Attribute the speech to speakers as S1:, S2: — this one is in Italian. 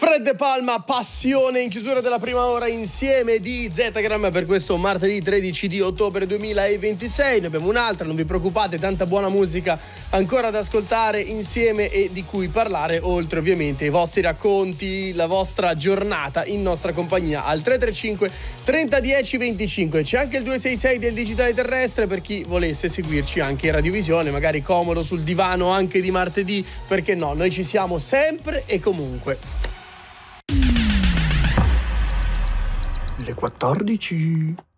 S1: Fred De Palma, Passione, in chiusura della prima ora insieme di Zetagram per questo martedì 13 di ottobre 2026. Ne abbiamo un'altra, non vi preoccupate, tanta buona musica ancora da ascoltare insieme e di cui parlare, oltre ovviamente ai vostri racconti, la vostra giornata in nostra compagnia al 335 30 10 25. C'è anche il 266 del digitale terrestre per chi volesse seguirci anche in radiovisione, magari comodo sul divano anche di martedì, perché no, noi ci siamo sempre e comunque. Le 14.